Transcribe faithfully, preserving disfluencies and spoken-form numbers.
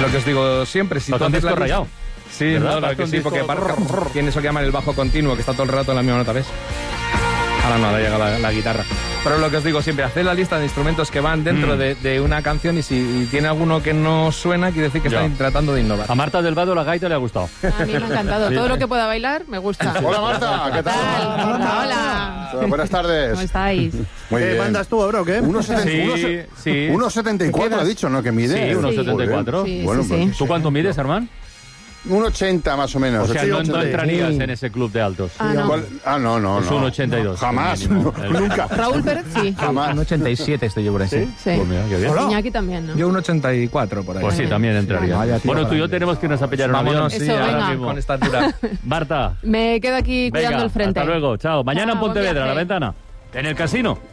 lo que os digo siempre, si tú haces la rayado. Sí, no, no, que sí, porque tiene eso que llaman el bajo continuo, que está todo el rato en la misma nota, ¿ves? Ahora no, ahora llega la, la guitarra. Pero lo que os digo siempre, haced la lista de instrumentos que van dentro mm. de, de una canción y si y tiene alguno que no suena, quiere decir que ya. están tratando de innovar. A Marta del Vado la gaita le ha gustado. A mí me ha encantado. Sí. Todo lo que pueda bailar me gusta. Hola Marta, ¿qué tal? Hola, hola. hola. Buenas tardes. ¿Cómo estáis? Muy bien. ¿Qué mandas tú ahora o qué? uno setenta y cuatro ha dicho, ¿no? Que mide. Sí, uno setenta y cuatro. Sí, bueno, sí, pues, sí. ¿Tú cuánto mides, hermano? uno ochenta más o menos. O sea, no, no entrarías sí. en ese club de altos. Ah, no. Ah, no, no, es no. un ochenta y dos. Jamás, no, nunca. Raúl Pérez, sí. Jamás. Un ochenta y siete estoy yo por ahí. ¿Sí? Sí. Pues mira, qué bien. Hola. Iñaki también, ¿no? Yo un ochenta y cuatro por ahí. Pues sí, también entraría. Vaya, tío, Bueno, tú y yo grande. tenemos que irnos a pillar un avión. Vámonos, sí, Eso, ahora venga. mismo. Con esta altura. Marta. Me quedo aquí cuidando Venga, el frente. hasta luego. Chao. Mañana Chao, en buen Pontevedra, a la viaje. ventana. En el casino.